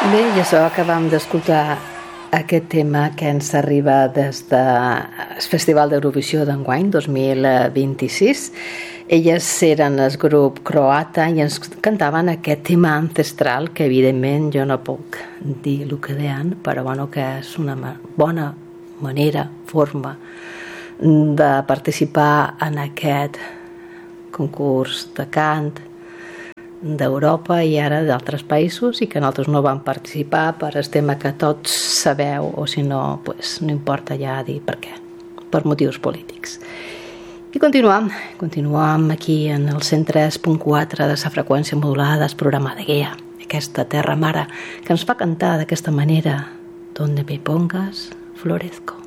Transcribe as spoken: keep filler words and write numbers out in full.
Bé, i això acabam d'escoltar aquest tema que ens arriba des del Festival d'Eurovisió d'enguany dos mil vint-i-sis. Elles eren el grup croata i ens cantaven aquest tema ancestral que evidentment jo no puc dir el que deien, però bueno, que és una bona manera, forma de participar en aquest concurs de cant d'Europa i ara d'altres països i que nosaltres no vam participar per el tema que tots sabeu, o si no, pues, no importa ja dir per què, per motius polítics. I continuam, continuam aquí en el cent tres punt quatre de la freqüència modulada del programa de Guia, aquesta terra mare que ens fa cantar d'aquesta manera: donde me pongas, florezco.